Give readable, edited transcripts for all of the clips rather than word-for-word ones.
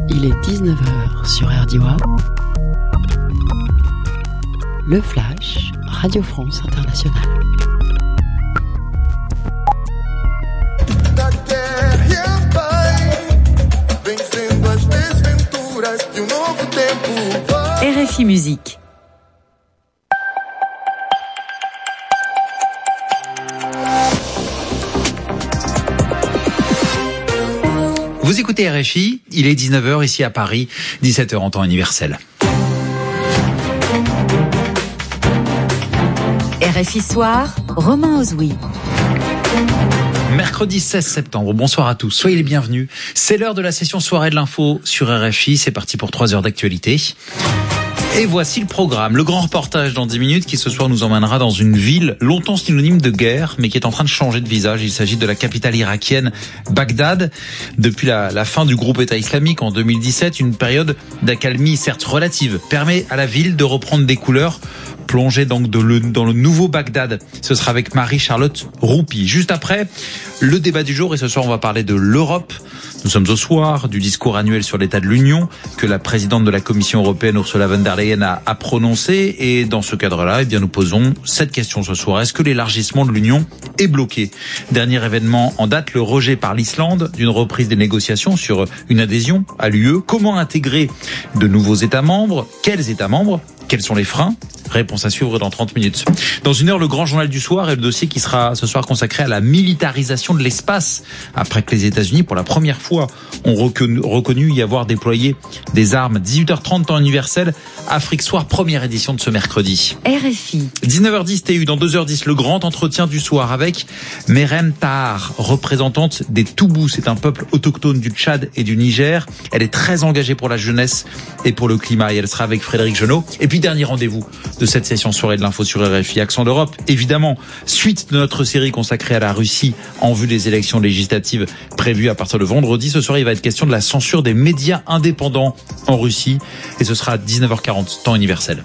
Il est 19h sur RDI. Le Flash, Radio France Internationale. RFI Musique. Vous écoutez RFI, il est 19h ici à Paris, 17h en temps universel. RFI Soir, Romain Ozoui. Mercredi 16 septembre, bonsoir à tous, soyez les bienvenus. C'est l'heure de la session soirée de l'info sur RFI, c'est parti pour 3 heures d'actualité. Et voici le programme, le grand reportage dans 10 minutes qui ce soir nous emmènera dans une ville longtemps synonyme de guerre mais qui est en train de changer de visage. Il s'agit de la capitale irakienne, Bagdad. Depuis la fin du groupe État islamique en 2017, une période d'accalmie certes relative permet à la ville de reprendre des couleurs. Plongée donc dans le nouveau Bagdad. Ce sera avec Marie-Charlotte Roupi. Juste après, le débat du jour et ce soir on va parler de l'Europe. Nous sommes au soir du discours annuel sur l'état de l'Union que la présidente de la Commission européenne Ursula von der Leyen a prononcé et dans ce cadre-là, nous posons cette question ce soir. Est-ce que l'élargissement de l'Union est bloqué? Dernier événement en date, le rejet par l'Islande d'une reprise des négociations sur une adhésion à l'UE. Comment intégrer de nouveaux États membres? Quels États membres? Quels sont les freins? Réponse à suivre dans 30 minutes. Dans une heure, le grand journal du soir et le dossier qui sera ce soir consacré à la militarisation de l'espace. Après que les États-Unis, pour la première fois, ont reconnu y avoir déployé des armes. 18h30 temps universel, Afrique Soir, première édition de ce mercredi. RFI. 19h10 TU, dans 2h10, le grand entretien du soir avec Merem Tahar, représentante des Toubous. C'est un peuple autochtone du Tchad et du Niger. Elle est très engagée pour la jeunesse et pour le climat et elle sera avec Frédéric Genot. Et puis dernier rendez-vous de cette session soirée de l'info sur RFI, Accent d'Europe. Évidemment, suite de notre série consacrée à la Russie en vue des élections législatives prévues à partir de vendredi. Ce soir, il va être question de la censure des médias indépendants en Russie. Et ce sera à 19h40, temps universel.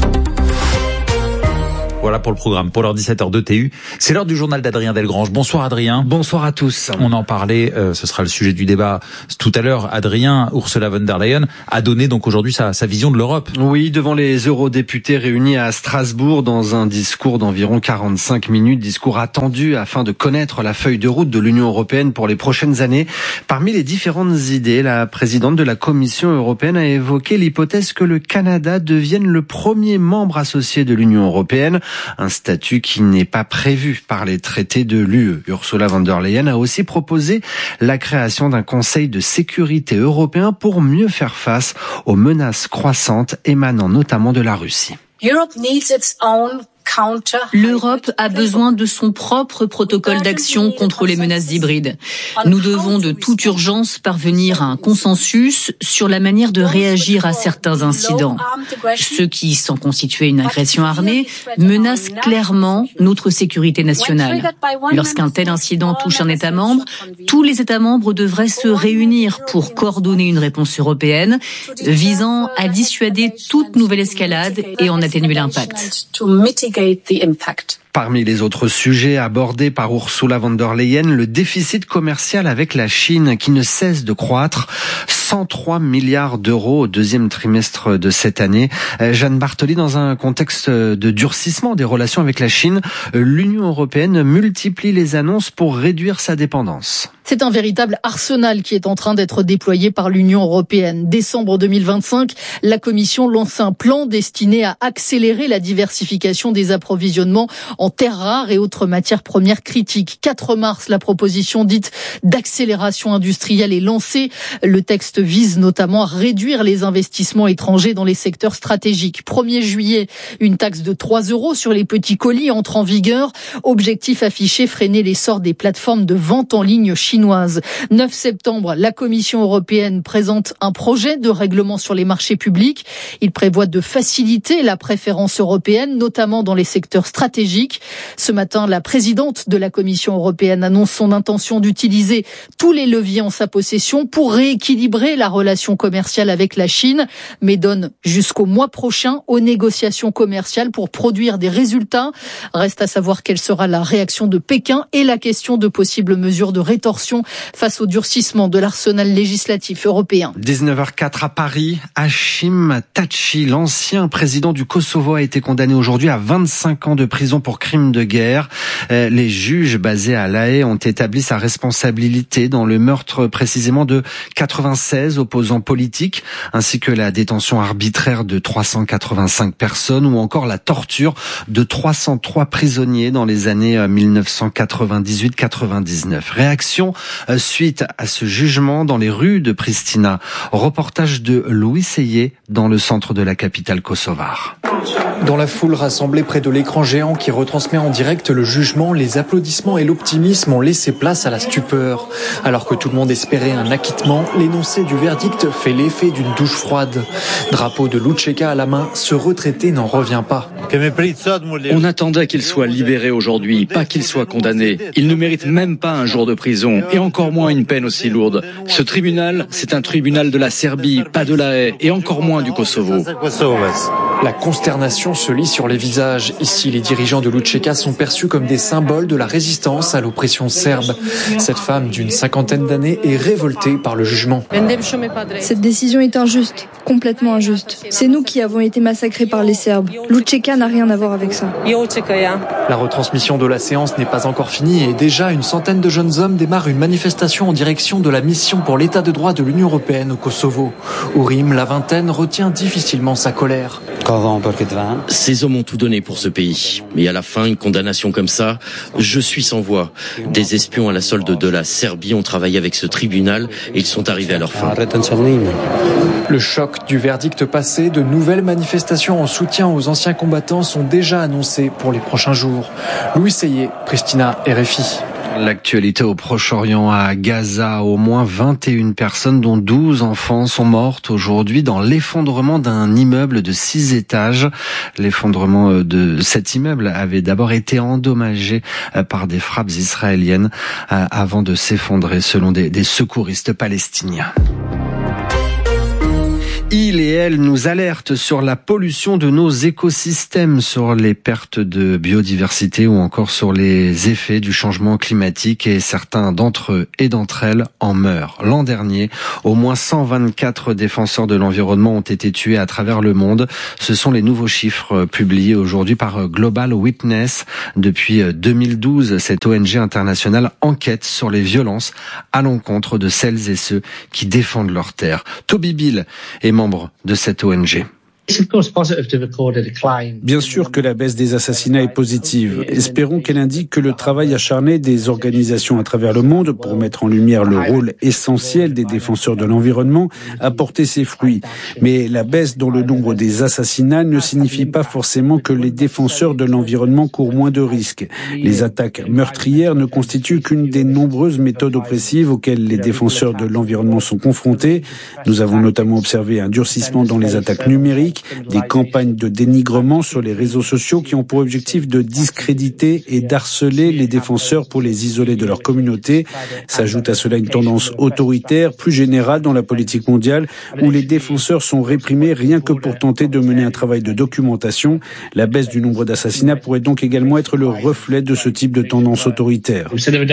Voilà pour le programme. Pour l'heure 17h de TU, c'est l'heure du journal d'Adrien Delgrange. Bonsoir Adrien. Bonsoir à tous. On en parlait, ce sera le sujet du débat tout à l'heure. Adrien, Ursula von der Leyen a donné donc aujourd'hui sa vision de l'Europe. Oui, devant les eurodéputés réunis à Strasbourg dans un discours d'environ 45 minutes, discours attendu afin de connaître la feuille de route de l'Union européenne pour les prochaines années. Parmi les différentes idées, la présidente de la Commission européenne a évoqué l'hypothèse que le Canada devienne le premier membre associé de l'Union européenne. Un statut qui n'est pas prévu par les traités de l'UE. Ursula von der Leyen a aussi proposé la création d'un Conseil de sécurité européen pour mieux faire face aux menaces croissantes émanant notamment de la Russie. L'Europe a besoin de son propre protocole d'action contre les menaces hybrides. Nous devons de toute urgence parvenir à un consensus sur la manière de réagir à certains incidents. Ceux qui, sans constituer une agression armée, menacent clairement notre sécurité nationale. Lorsqu'un tel incident touche un État membre, tous les États membres devraient se réunir pour coordonner une réponse européenne visant à dissuader toute nouvelle escalade et en atténuer l'impact. Parmi les autres sujets abordés par Ursula von der Leyen, le déficit commercial avec la Chine qui ne cesse de croître. 103 milliards d'euros au deuxième trimestre de cette année. Jeanne Bartoli, dans un contexte de durcissement des relations avec la Chine, l'Union européenne multiplie les annonces pour réduire sa dépendance. C'est un véritable arsenal qui est en train d'être déployé par l'Union européenne. Décembre 2025, la Commission lance un plan destiné à accélérer la diversification des approvisionnements en terres rares et autres matières premières critiques. 4 mars, la proposition dite d'accélération industrielle est lancée. Le texte vise notamment à réduire les investissements étrangers dans les secteurs stratégiques. 1er juillet, une taxe de 3 € sur les petits colis entre en vigueur. Objectif affiché, freiner l'essor des plateformes de vente en ligne chinoises. 9 septembre, la Commission européenne présente un projet de règlement sur les marchés publics. Il prévoit de faciliter la préférence européenne, notamment dans les secteurs stratégiques. Ce matin, la présidente de la Commission européenne annonce son intention d'utiliser tous les leviers en sa possession pour rééquilibrer la relation commerciale avec la Chine, mais donne jusqu'au mois prochain aux négociations commerciales pour produire des résultats. Reste à savoir quelle sera la réaction de Pékin et la question de possibles mesures de rétorsion distorsions face au durcissement de l'arsenal législatif européen. 19h04 à Paris, Hashim Thaçi, l'ancien président du Kosovo, a été condamné aujourd'hui à 25 ans de prison pour crimes de guerre. Les juges basés à La Haye ont établi sa responsabilité dans le meurtre précisément de 96 opposants politiques, ainsi que la détention arbitraire de 385 personnes ou encore la torture de 303 prisonniers dans les années 1998-99. Réaction suite à ce jugement dans les rues de Pristina. Reportage de Louis Seyé dans le centre de la capitale kosovare. Dans la foule rassemblée près de l'écran géant qui retransmet en direct le jugement, les applaudissements et l'optimisme ont laissé place à la stupeur. Alors que tout le monde espérait un acquittement, l'énoncé du verdict fait l'effet d'une douche froide. Drapeau de Lucheka à la main, ce retraité n'en revient pas. On attendait qu'il soit libéré aujourd'hui, pas qu'il soit condamné. Il ne mérite même pas un jour de prison, et encore moins une peine aussi lourde. Ce tribunal, c'est un tribunal de la Serbie, pas de La Haye, et encore moins du Kosovo. La consternation se lit sur les visages. Ici, les dirigeants de Lucheka sont perçus comme des symboles de la résistance à l'oppression serbe. Cette femme d'une 50aine d'années est révoltée par le jugement. Cette décision est injuste, complètement injuste. C'est nous qui avons été massacrés par les Serbes. Lucheka n'a rien à voir avec ça. La retransmission de la séance n'est pas encore finie et déjà une centaine de jeunes hommes démarrent une manifestation en direction de la mission pour l'état de droit de l'Union européenne au Kosovo. Ourim, la vingtaine, retient difficilement sa colère. Ces hommes ont tout donné pour ce pays. Mais à la fin, une condamnation comme ça, je suis sans voix. Des espions à la solde de la Serbie ont travaillé avec ce tribunal et ils sont arrivés à leur fin. Le choc du verdict passé, de nouvelles manifestations en soutien aux anciens combattants sont déjà annoncées pour les prochains jours. Louis Seyé, Pristina, RFI. L'actualité au Proche-Orient, à Gaza, au moins 21 personnes, dont 12 enfants, sont mortes aujourd'hui dans l'effondrement d'un immeuble de 6 étages. L'effondrement de cet immeuble avait d'abord été endommagé par des frappes israéliennes avant de s'effondrer, selon des secouristes palestiniens. Il et elle nous alertent sur la pollution de nos écosystèmes, sur les pertes de biodiversité ou encore sur les effets du changement climatique, et certains d'entre eux et d'entre elles en meurent. L'an dernier, au moins 124 défenseurs de l'environnement ont été tués à travers le monde. Ce sont les nouveaux chiffres publiés aujourd'hui par Global Witness. Depuis 2012, cette ONG internationale enquête sur les violences à l'encontre de celles et ceux qui défendent leur terre. Toby Bill est membre de cette ONG. Bien sûr que la baisse des assassinats est positive. Espérons qu'elle indique que le travail acharné des organisations à travers le monde pour mettre en lumière le rôle essentiel des défenseurs de l'environnement a porté ses fruits. Mais la baisse dans le nombre des assassinats ne signifie pas forcément que les défenseurs de l'environnement courent moins de risques. Les attaques meurtrières ne constituent qu'une des nombreuses méthodes oppressives auxquelles les défenseurs de l'environnement sont confrontés. Nous avons notamment observé un durcissement dans les attaques numériques, des campagnes de dénigrement sur les réseaux sociaux qui ont pour objectif de discréditer et d'harceler les défenseurs pour les isoler de leur communauté. S'ajoute à cela une tendance autoritaire plus générale dans la politique mondiale où les défenseurs sont réprimés rien que pour tenter de mener un travail de documentation. La baisse du nombre d'assassinats pourrait donc également être le reflet de ce type de tendance autoritaire.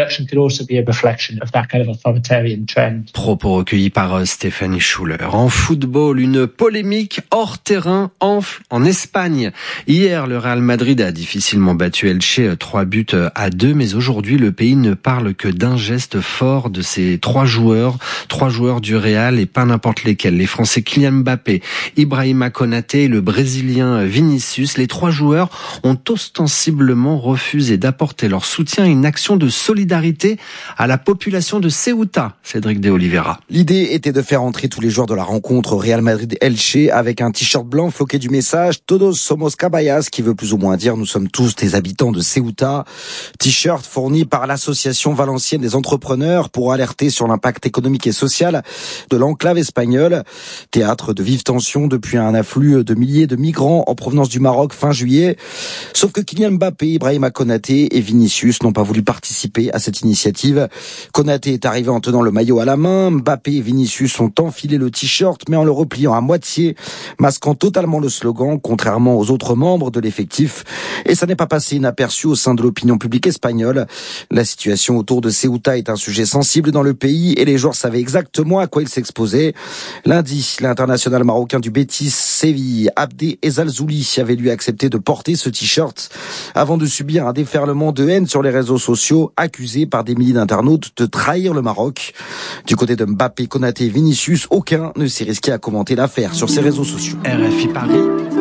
Propos recueillis par Stéphanie Schuller. En football, une polémique hors terrain enfle en Espagne. Hier, le Real Madrid a difficilement battu Elche 3-2, mais aujourd'hui, le pays ne parle que d'un geste fort de ces trois joueurs du Real, et pas n'importe lesquels. Les Français Kylian Mbappé, Ibrahima Konaté et le Brésilien Vinicius. Les trois joueurs ont ostensiblement refusé d'apporter leur soutien à une action de solidarité à la population de Ceuta. Cédric de Oliveira. L'idée était de faire entrer tous les joueurs de la rencontre Real Madrid-Elche avec un t-shirt blanc floqué du message Todos somos Cabayas, qui veut plus ou moins dire nous sommes tous des habitants de Ceuta. T-shirt fourni par l'association valencienne des entrepreneurs pour alerter sur l'impact économique et social de l'enclave espagnole. Théâtre de vives tensions depuis un afflux de milliers de migrants en provenance du Maroc fin juillet. Sauf que Kylian Mbappé, Ibrahima Konaté et Vinicius n'ont pas voulu participer à cette initiative. Konaté est arrivé en tenant le maillot à la main. Mbappé et Vinicius ont enfilé le t-shirt mais en le repliant à moitié, masquant comprend totalement le slogan, contrairement aux autres membres de l'effectif. Et ça n'est pas passé inaperçu au sein de l'opinion publique espagnole. La situation autour de Ceuta est un sujet sensible dans le pays et les joueurs savaient exactement à quoi ils s'exposaient. Lundi, l'international marocain du Betis Séville, Abdé Ezalzouli, avait lui accepté de porter ce t-shirt avant de subir un déferlement de haine sur les réseaux sociaux, accusé par des milliers d'internautes de trahir le Maroc. Du côté de Mbappé, Konaté et Vinicius, aucun ne s'est risqué à commenter l'affaire sur ses réseaux sociaux. RFI Paris.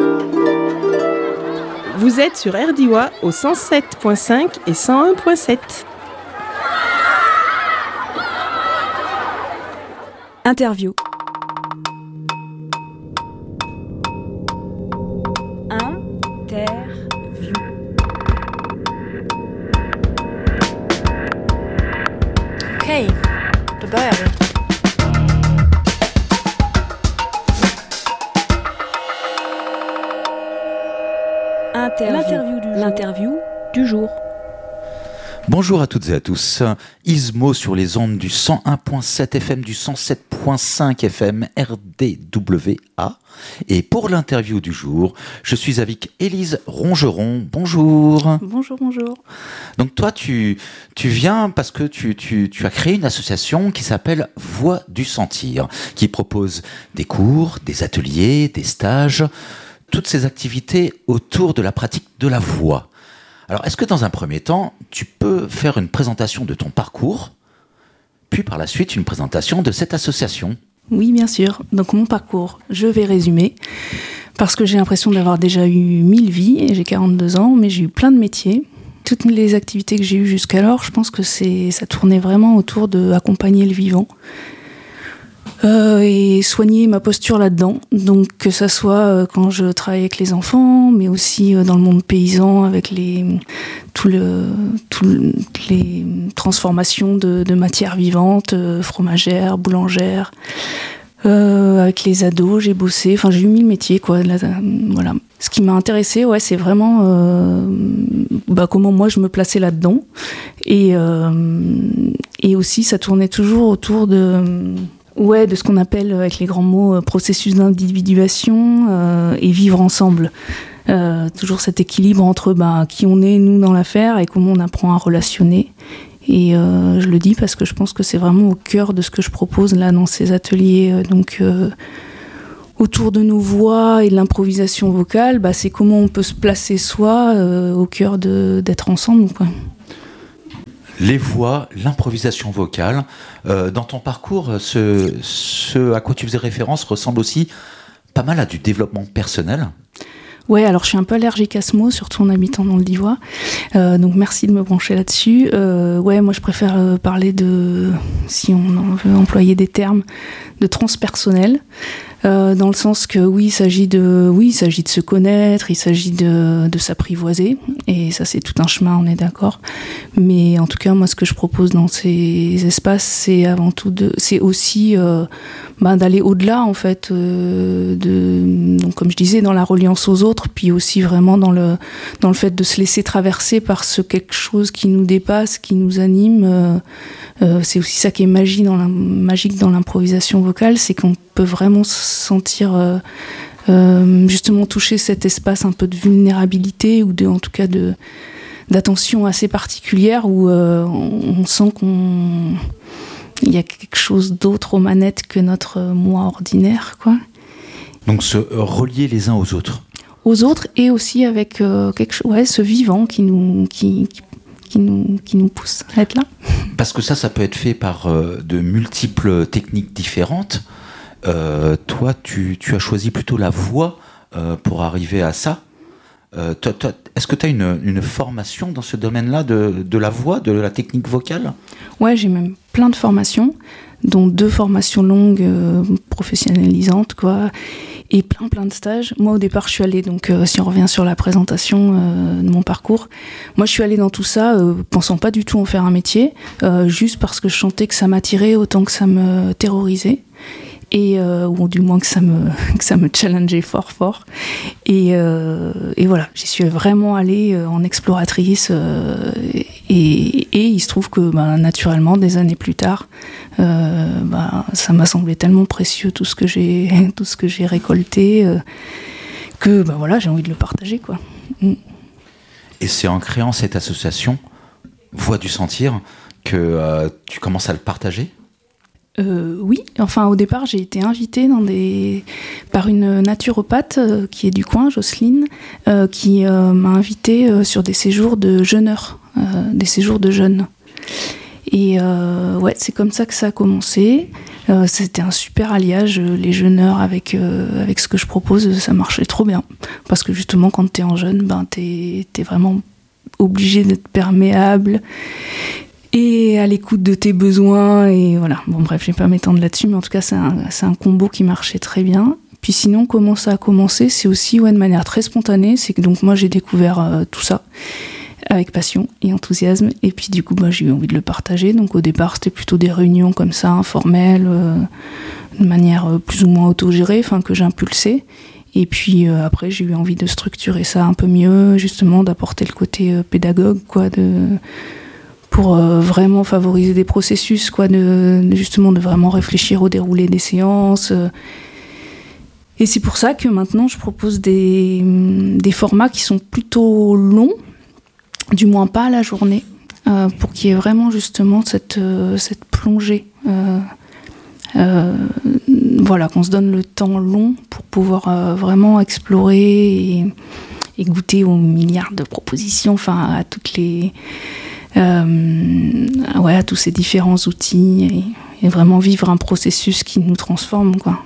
Vous êtes sur RDIWA au 107.5 et 101.7. Interview. Interview. Okej, då börjar vi. L'interview du jour. Bonjour à toutes et à tous. Ismo sur les ondes du 101.7 FM, du 107.5 FM RDWA. Et pour l'interview du jour, je suis avec Élise Rongeron. Bonjour. Bonjour. Donc toi, tu viens parce que tu as créé une association qui s'appelle Voix du Sentir, qui propose des cours, des ateliers, des stages, toutes ces activités autour de la pratique de la voix. Alors, est-ce que dans un premier temps, tu peux faire une présentation de ton parcours, puis par la suite une présentation de cette association ? Oui, bien sûr. Donc mon parcours, je vais résumer, parce que j'ai l'impression d'avoir déjà eu 1000 vies, et j'ai 42 ans, mais j'ai eu plein de métiers. Toutes les activités que j'ai eues jusqu'alors, je pense que ça tournait vraiment autour d'accompagner le vivant. Et soigner ma posture là-dedans. Donc que ça soit quand je travaille avec les enfants, mais aussi dans le monde paysan avec toutes les transformations de matières vivantes, fromagères, boulangères. Avec les ados, j'ai bossé. Enfin, j'ai eu 1000 métiers, quoi. Là, voilà. Ce qui m'a intéressée, c'est vraiment comment moi je me plaçais là-dedans. Et aussi, ça tournait toujours autour de ce qu'on appelle, avec les grands mots, processus d'individuation et vivre ensemble. Toujours cet équilibre entre qui on est, nous, dans l'affaire, et comment on apprend à relationner. Et je le dis parce que je pense que c'est vraiment au cœur de ce que je propose là dans ces ateliers. Autour de nos voix et de l'improvisation vocale, c'est comment on peut se placer soi au cœur d'être ensemble, quoi. Les voix, l'improvisation vocale. Dans ton parcours, ce à quoi tu faisais référence ressemble aussi pas mal à du développement personnel. Ouais, alors je suis un peu allergique à ce mot, surtout en habitant dans le Diois. Donc merci de me brancher là-dessus. Moi je préfère parler de, si on en veut employer des termes, de transpersonnel. Dans le sens que il s'agit de se connaître, il s'agit de s'apprivoiser, et ça c'est tout un chemin, on est d'accord. Mais en tout cas, moi ce que je propose dans ces espaces, c'est avant tout c'est aussi d'aller au-delà en fait, donc comme je disais, dans la reliance aux autres, puis aussi vraiment dans le fait de se laisser traverser par quelque chose qui nous dépasse, qui nous anime. C'est aussi ça qui est magique dans l'improvisation vocale, c'est qu'on peut vraiment se sentir justement toucher cet espace un peu de vulnérabilité, ou en tout cas d'attention assez particulière, où on sent qu'il y a quelque chose d'autre aux manettes que notre moi ordinaire, quoi. Donc se relier les uns aux autres. Aux autres, et aussi avec ce vivant qui nous pousse à être là. Parce que ça peut être fait par de multiples techniques différentes. Toi, tu as choisi plutôt la voix pour arriver à ça. Est-ce que tu as une formation dans ce domaine-là de la voix, de la technique vocale ? Ouais, j'ai même plein de formations, dont 2 formations longues professionnalisantes, quoi. Et plein de stages. Moi, au départ, je suis allée, donc si on revient sur la présentation de mon parcours, moi, je suis allée dans tout ça pensant pas du tout en faire un métier, juste parce que je sentais que ça m'attirait autant que ça me terrorisait. Ou du moins que ça me challengeait fort. Et voilà, j'y suis vraiment allée en exploratrice, et Et il se trouve que naturellement, des années plus tard, ça m'a semblé tellement précieux tout ce que j'ai récolté que j'ai envie de le partager, quoi. Et c'est en créant cette association Voix du Sentir que tu commences à le partager ? Oui, enfin au départ j'ai été invitée par une naturopathe qui est du coin, Jocelyne, qui m'a invitée sur des séjours de jeûneurs, des séjours de jeûne. Et c'est comme ça que ça a commencé. C'était un super alliage, les jeûneurs avec ce que je propose, ça marchait trop bien. Parce que justement quand t'es en jeûne, t'es vraiment obligé d'être perméable et à l'écoute de tes besoins, et voilà. Bon bref, je vais pas m'étendre là-dessus, mais en tout cas c'est un combo qui marchait très bien. Puis sinon, comment ça a commencé, c'est aussi de manière très spontanée. C'est que donc moi j'ai découvert tout ça avec passion et enthousiasme, et puis du coup j'ai eu envie de le partager. Donc au départ c'était plutôt des réunions comme ça, informelles, de manière plus ou moins autogérée, que j'impulsais. Et puis après j'ai eu envie de structurer ça un peu mieux, justement d'apporter le côté pédagogue, pour vraiment favoriser des processus, justement de vraiment réfléchir au déroulé des séances. Et c'est pour ça que maintenant je propose des formats qui sont plutôt longs, du moins pas à la journée, pour qu'il y ait vraiment justement cette plongée. Qu'on se donne le temps long pour pouvoir vraiment explorer et goûter aux milliards de propositions, à toutes les... à tous ces différents outils, et vraiment vivre un processus qui nous transforme, quoi.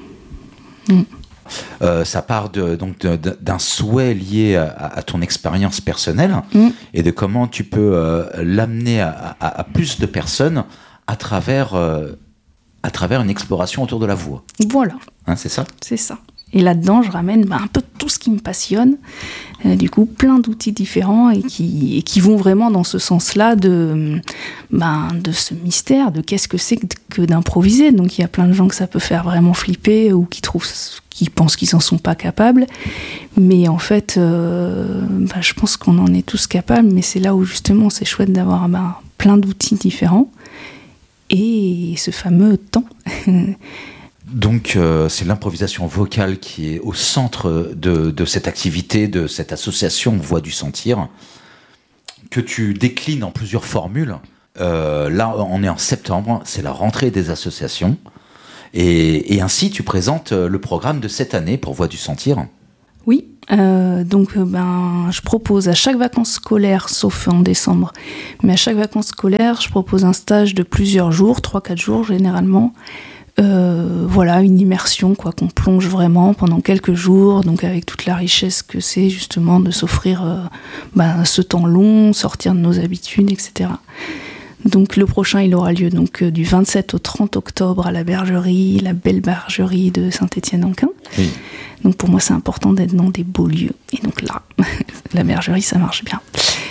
Ça part d'un souhait lié à ton expérience personnelle et de comment tu peux l'amener à plus de personnes à travers une exploration autour de la voix. Voilà. C'est ça ? C'est ça. Et là-dedans, je ramène un peu tout ce qui me passionne. Du coup, plein d'outils différents et qui vont vraiment dans ce sens-là de ce mystère, de qu'est-ce que c'est que d'improviser. Donc, il y a plein de gens que ça peut faire vraiment flipper ou qui pensent qu'ils n'en sont pas capables. Mais en fait, je pense qu'on en est tous capables. Mais c'est là où, justement, c'est chouette d'avoir plein d'outils différents. Et ce fameux temps. Donc, c'est l'improvisation vocale qui est au centre de cette activité, de cette association Voix du Sentir, que tu déclines en plusieurs formules. Là, on est en septembre, c'est la rentrée des associations. Et ainsi, tu présentes le programme de cette année pour Voix du Sentir. Oui, je propose à chaque vacances scolaires, sauf en décembre, mais à chaque vacances scolaires, je propose un stage de plusieurs jours, 3-4 jours généralement. Une immersion qu'on plonge vraiment pendant quelques jours, donc avec toute la richesse que c'est justement de s'offrir ce temps long, sortir de nos habitudes, etc. Donc le prochain il aura lieu du 27 au 30 octobre à la bergerie, la belle bergerie de Saint-Étienne-en-Quint. Oui. Donc pour moi c'est important d'être dans des beaux lieux, et donc là la bergerie ça marche bien.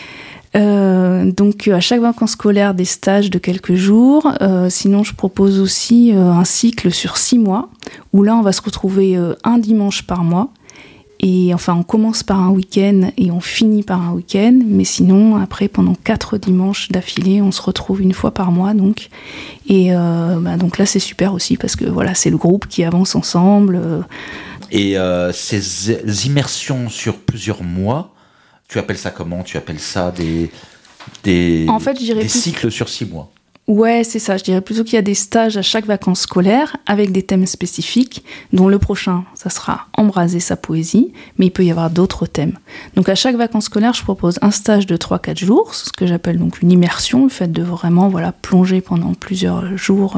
À chaque vacances scolaires des stages de quelques jours. Sinon je propose aussi un cycle sur 6 mois où là on va se retrouver un dimanche par mois, et on commence par un week-end et on finit par un week-end, mais sinon après pendant 4 dimanches d'affilée on se retrouve une fois par mois donc. Et donc là c'est super aussi parce que c'est le groupe qui avance ensemble. Et ces immersions sur plusieurs mois, tu appelles ça comment ? Tu appelles ça des cycles sur 6 mois ? Ouais, c'est ça. Je dirais plutôt qu'il y a des stages à chaque vacances scolaires avec des thèmes spécifiques, dont le prochain, ça sera embraser sa poésie, mais il peut y avoir d'autres thèmes. Donc à chaque vacances scolaires, je propose un stage de 3-4 jours, ce que j'appelle donc une immersion, le fait de vraiment plonger pendant plusieurs jours.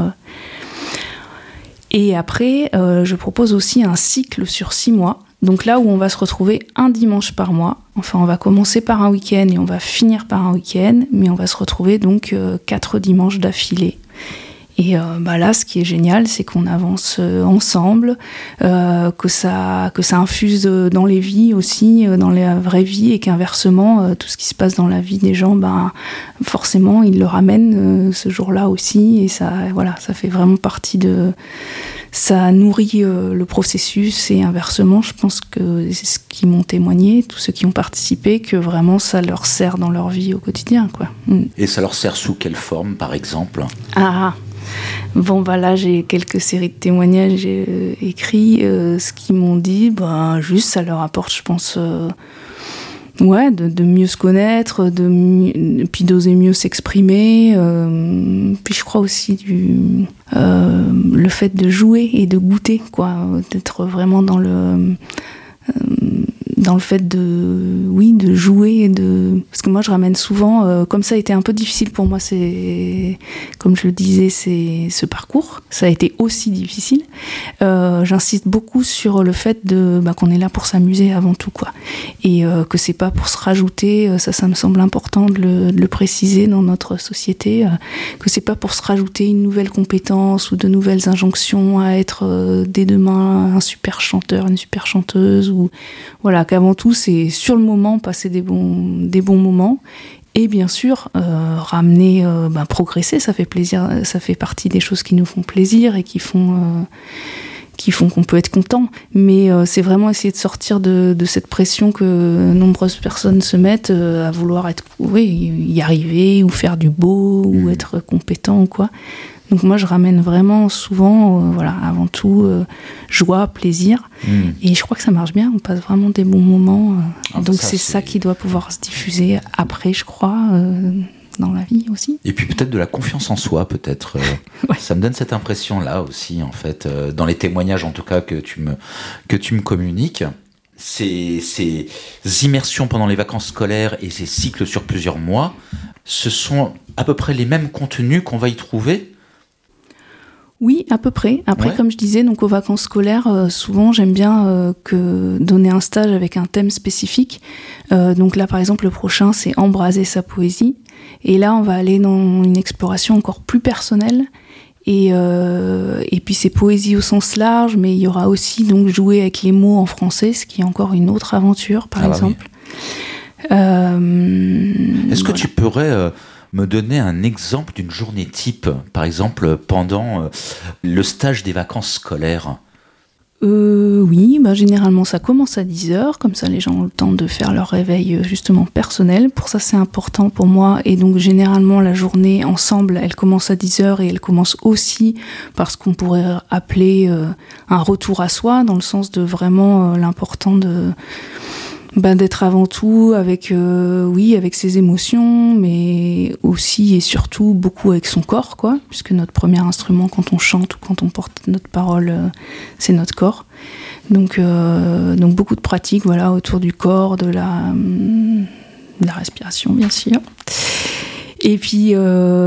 Et après, je propose aussi un cycle sur 6 mois. Donc là où on va se retrouver un dimanche par mois, on va commencer par un week-end et on va finir par un week-end, mais on va se retrouver donc 4 dimanches d'affilée. Et là, ce qui est génial, c'est qu'on avance ensemble, que ça infuse dans les vies aussi, dans la vraie vie, et qu'inversement, tout ce qui se passe dans la vie des gens, forcément, ils le ramènent ce jour-là aussi, et ça fait vraiment partie de... Ça nourrit le processus, et inversement, je pense que c'est ce qu'ils m'ont témoigné, tous ceux qui ont participé, que vraiment ça leur sert dans leur vie au quotidien, quoi. Et ça leur sert sous quelle forme, par exemple ? Bon, là, j'ai quelques séries de témoignages écrits. Ce qu'ils m'ont dit, juste, ça leur apporte, je pense, de mieux se connaître, puis d'oser mieux s'exprimer. Puis je crois aussi le fait de jouer et de goûter, quoi, d'être vraiment dans le fait de jouer, parce que moi je ramène souvent, comme ça a été un peu difficile pour moi, c'est, comme je le disais, c'est ce parcours, ça a été aussi difficile. J'insiste beaucoup sur le fait qu'on est là pour s'amuser avant tout, quoi, et que c'est pas pour se rajouter, ça me semble important de le préciser dans notre société, que c'est pas pour se rajouter une nouvelle compétence ou de nouvelles injonctions à être dès demain un super chanteur, une super chanteuse, ou voilà, qu'avant tout c'est sur le moment passer des bons moments, et bien sûr ramener, progresser, ça fait plaisir, ça fait partie des choses qui nous font plaisir et qui font qu'on peut être content, mais c'est vraiment essayer de sortir de cette pression que nombreuses personnes se mettent à vouloir y arriver, ou faire du beau, ou être compétent ou quoi. Donc moi je ramène vraiment souvent, avant tout, joie, plaisir, et je crois que ça marche bien, on passe vraiment des bons moments, donc c'est ça qui doit pouvoir se diffuser après, je crois, dans la vie aussi. Et puis peut-être de la confiance en soi, peut-être. Ouais. Ça me donne cette impression-là aussi, en fait, dans les témoignages en tout cas que tu me communiques. Ces immersions pendant les vacances scolaires et ces cycles sur plusieurs mois, ce sont à peu près les mêmes contenus qu'on va y trouver ? Oui, à peu près. Après, comme je disais, donc aux vacances scolaires, souvent j'aime bien donner un stage avec un thème spécifique. Donc là, par exemple, le prochain, c'est embraser sa poésie. Et là, on va aller dans une exploration encore plus personnelle. Et puis c'est poésie au sens large, mais il y aura aussi donc jouer avec les mots en français, ce qui est encore une autre aventure, par exemple. Oui. Est-ce que tu pourrais me donner un exemple d'une journée type, par exemple pendant le stage des vacances scolaires ? Oui, généralement ça commence à 10h, comme ça les gens ont le temps de faire leur réveil justement personnel. Pour ça c'est important pour moi, et donc généralement la journée ensemble elle commence à 10h, et elle commence aussi par ce qu'on pourrait appeler un retour à soi, dans le sens de vraiment l'important d'être avant tout avec ses émotions, mais aussi et surtout beaucoup avec son corps, quoi, puisque notre premier instrument quand on chante ou quand on porte notre parole, c'est notre corps. Donc beaucoup de pratiques, autour du corps, de la respiration, bien sûr. Et puis